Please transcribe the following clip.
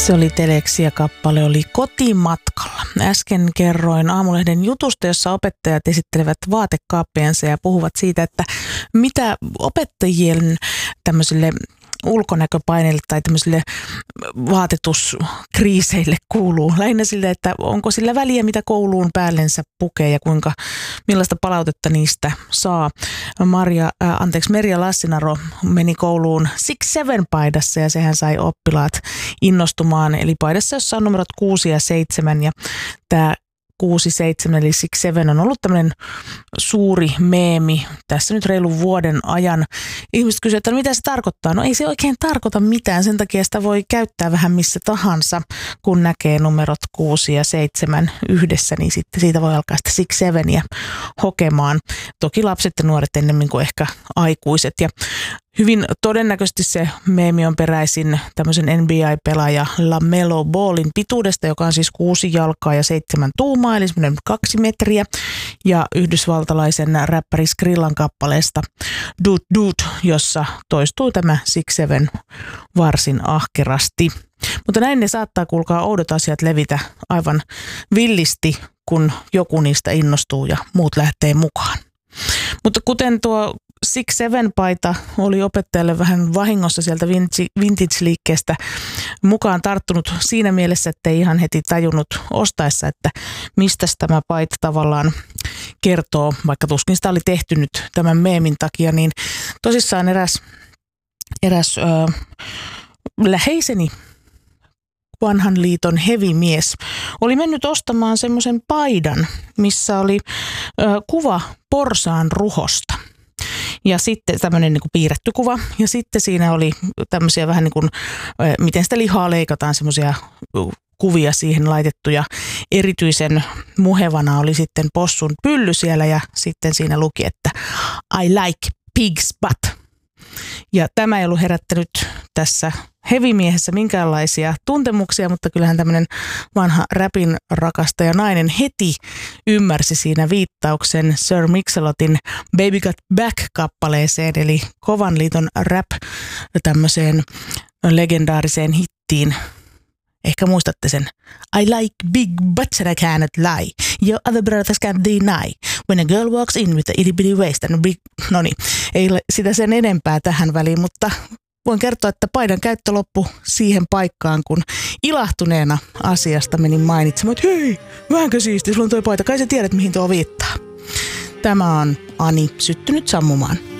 Se oli Teleksi ja kappale oli Kotimatkalla. Äsken kerroin Aamulehden jutusta, jossa opettajat esittelevät vaatekaappiansa ja puhuvat siitä, että mitä opettajien tämmöisille ulkonäköpaineille tai tämmöisille vaatetuskriiseille kuuluu. Lähinnä sille, että onko sillä väliä, mitä kouluun päällensä pukee ja millaista palautetta niistä saa. Merja Lassinaro meni kouluun 6-7-paidassa ja sehän sai oppilaat innostumaan. Eli paidassa, jossa on numerot 6 ja 7 ja tämä 6-7 eli 6-7 on ollut tämmöinen suuri meemi tässä nyt reilun vuoden ajan. Ihmiset kysyvät, että mitä se tarkoittaa? No ei se oikein tarkoita mitään, sen takia sitä voi käyttää vähän missä tahansa, kun näkee numerot 6 ja 7 yhdessä, niin sitten siitä voi alkaa sitä 6-7 hokemaan. Toki lapset ja nuoret ennemmin kuin ehkä aikuiset. Ja hyvin todennäköisesti se meemi on peräisin tämmöisen NBA-pelaaja LaMelo Ballin pituudesta, joka on siis 6 jalkaa ja 7 tuumaa, eli semmoinen 2 metriä. Ja yhdysvaltalaisen räppäri Skrillan kappaleesta Doot Doot, jossa toistuu tämä 6-7 varsin ahkerasti. Mutta näin ne saattaa, kuulkaa, oudot asiat levitä aivan villisti, kun joku niistä innostuu ja muut lähtee mukaan. Mutta kuten tuo 6-7-paita oli opettajalle vähän vahingossa sieltä vintage-liikkeestä mukaan tarttunut siinä mielessä, että ei ihan heti tajunnut ostaessa, että mistä tämä paita tavallaan kertoo, vaikka tuskin sitä oli tehty nyt tämän meemin takia, niin tosissaan eräs läheiseni vanhan liiton hevimies oli mennyt ostamaan semmoisen paidan, missä oli kuva porsaan ruhosta. Ja sitten tämmöinen niin kuin piirretty kuva. Ja sitten siinä oli tämmöisiä vähän niin kuin, miten sitä lihaa leikataan, semmoisia kuvia siihen laitettuja. Erityisen muhevana oli sitten possun pylly siellä ja sitten siinä luki, että I like pig's butt. Ja tämä ei ollut herättänyt tässä hevimiehessä minkäänlaisia tuntemuksia, mutta kyllähän tämmöinen vanha räpin rakastaja nainen heti ymmärsi siinä viittauksen Sir Mix-a-Lotin Baby Got Back-kappaleeseen, eli Kovan liiton rap tämmöiseen legendaariseen hittiin. Ehkä muistatte sen. I like big butts and I cannot lie. Your other brothers can't deny. When a girl walks in with a itty bitty waist and a big... No niin, ei ole sitä sen enempää tähän väliin, mutta voin kertoa, että paidan käyttö loppui siihen paikkaan, kun ilahtuneena asiasta menin mainitsemaan, että hei, vähänkö siisti, sulla on toi paita, kai sä tiedät mihin tuo viittaa. Tämä on Ani syttynyt sammumaan.